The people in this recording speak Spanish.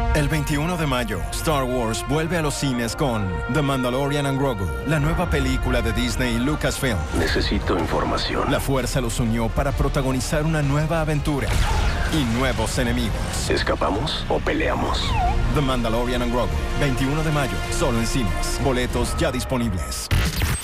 El 21 de mayo, Star Wars vuelve a los cines con The Mandalorian and Grogu, la nueva película de Disney y Lucasfilm. Necesito información. La fuerza los unió para protagonizar una nueva aventura y nuevos enemigos. ¿Escapamos o peleamos? The Mandalorian and Grogu, 21 de mayo, solo en cines. Boletos ya disponibles.